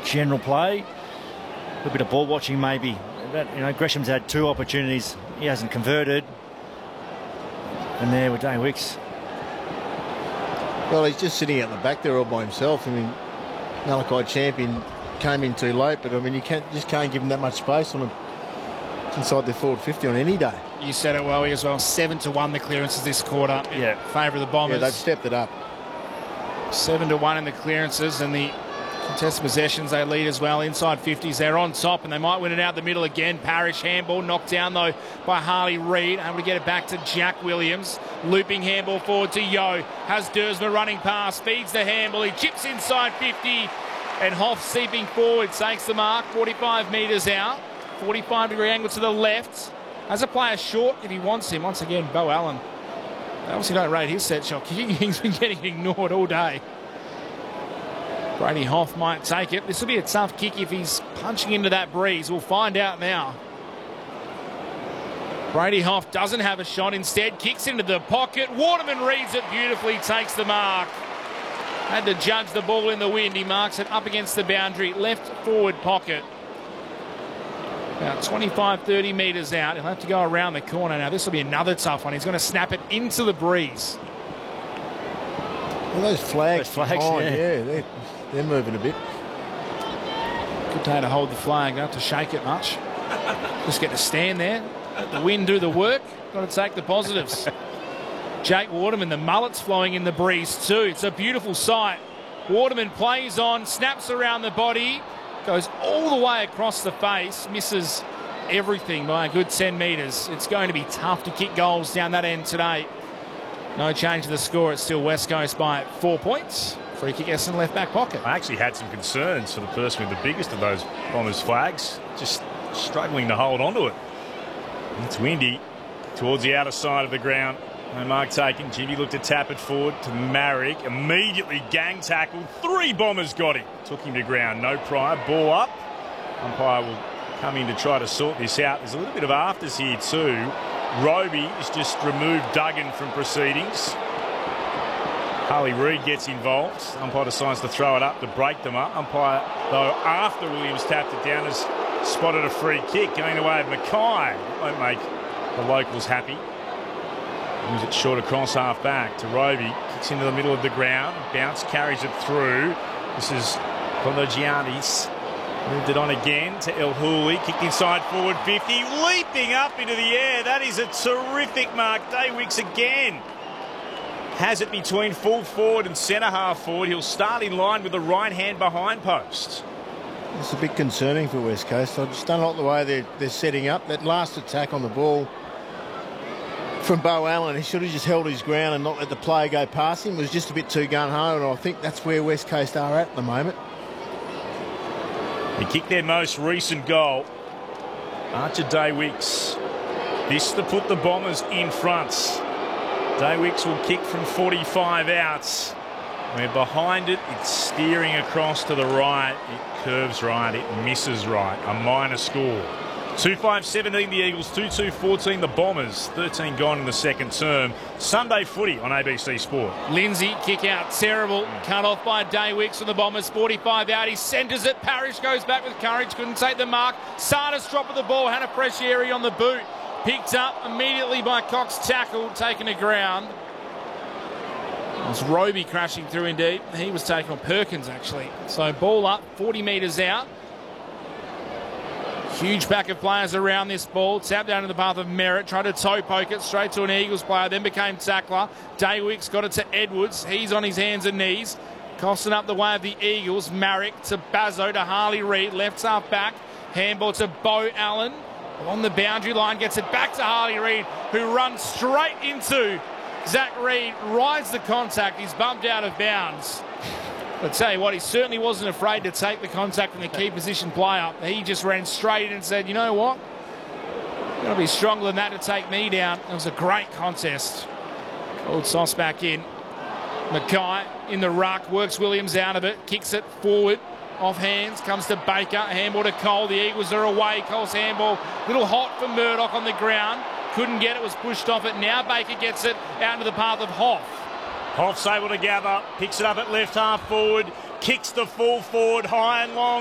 general play. A little bit of ball watching maybe. But, Gresham's had 2 opportunities. He hasn't converted. And there with Dane Wicks. Well, he's just sitting out the back there all by himself. I mean, Malachi Champion came in too late, but I mean, you just can't give him that much space on him inside their forward 50 on any day. You said it well as well. 7-1 the clearances this quarter in favour of the Bombers. Yeah, they've stepped it up. 7-1 in the clearances, and the contested possessions they lead as well. Inside 50s, they're on top, and they might win it out the middle again. Parrish handball knocked down though by Harley Reid, able to get it back to Jack Williams. Looping handball forward to Yeo. Has Dersma running past, feeds the handball. He chips inside 50, and Hoff seeping forward takes the mark. 45 metres out, 45-degree angle to the left. Has a player short if he wants him. Once again, Beau Allen. They obviously don't rate his set shot kicking. He's been getting ignored all day. Brady Hoff might take it. This will be a tough kick if he's punching into that breeze. We'll find out now. Brady Hoff doesn't have a shot. Instead, kicks into the pocket. Waterman reads it beautifully, takes the mark. Had to judge the ball in the wind. He marks it up against the boundary. Left forward pocket. About 25-30 metres out. He'll have to go around the corner. Now, this will be another tough one. He's going to snap it into the breeze. Well, those flags yeah, they're moving a bit. Good day to hold the flag. Don't have to shake it much. Just get to stand there. Let the wind do the work. Got to take the positives. Jake Waterman, the mullet's flowing in the breeze too. It's a beautiful sight. Waterman plays on, snaps around the body, goes all the way across the face, misses everything by a good 10 metres. It's going to be tough to kick goals down that end today. No change to the score. It's still West Coast by 4 points. Free kick Essendon left back pocket. I actually had some concerns for the person with the biggest of those Bombers flags, just struggling to hold on to it. It's windy towards the outer side of the ground. No mark taken. Jimmy looked to tap it forward to Marrick. Immediately gang tackled. 3 Bombers got him. Took him to ground. No prior. Ball up. Umpire will come in to try to sort this out. There's a little bit of afters here too. Roby has just removed Duggan from proceedings. Harley Reid gets involved. Umpire decides to throw it up to break them up. Umpire, though, after Williams tapped it down, has spotted a free kick going the way of Mackay. Won't make the locals happy. Moves it short across half back to Roby. Kicks into the middle of the ground. Bounce carries it through. This is Pologiannis. Moved it on again to El Houli. Kicked inside forward 50. Leaping up into the air. That is a terrific mark. Daywicks again. Has it between full forward and centre half forward. He'll start in line with the right hand behind post. It's a bit concerning for West Coast. I just don't like the way they're setting up. That last attack on the ball from Beau Allen, he should have just held his ground and not let the player go past him. It was just a bit too gun-ho, and I think that's where West Coast are at the moment. They kicked their most recent goal. Archer Daywicks. This to put the Bombers in front. Daywicks will kick from 45 out. We're behind it. It's steering across to the right. It curves right. It misses right. A minor score. 2-5-17 the Eagles, 2-2-14 the Bombers. 13 gone in the second term. Sunday footy on ABC Sport. Lindsay, kick out, terrible. Cut off by Daywicks from the Bombers. 45 out, he centres it. Parrish goes back with courage, couldn't take the mark. Sardis dropped with the ball, had a fresh area on the boot. Picked up immediately by Cox, tackled, taken to ground. It was Roby crashing through indeed. He was taken on Perkins actually. So ball up, 40 metres out. Huge pack of players around this ball. Tapped down to the path of Merritt. Tried to toe poke it straight to an Eagles player. Then became tackler. Daywicks got it to Edwards. He's on his hands and knees. Costing up the way of the Eagles. Marrick to Bazzo to Harley Reid. Left half back. Handball to Beau Allen. Along the boundary line. Gets it back to Harley Reid, who runs straight into Zach Reid. Rides the contact. He's bumped out of bounds. I'll tell you what, he certainly wasn't afraid to take the contact from the key position player. He just ran straight in and said, you know what? You've got to be stronger than that to take me down. It was a great contest. Old Sauce back in. Mackay in the ruck, works Williams out of it, kicks it forward, off hands, comes to Baker, handball to Cole. The Eagles are away. Cole's handball, little hot for Murdoch on the ground. Couldn't get it, was pushed off it. Now Baker gets it out into the path of Hoff. Hoff's able to gather, picks it up at left half forward, kicks the full forward high and long.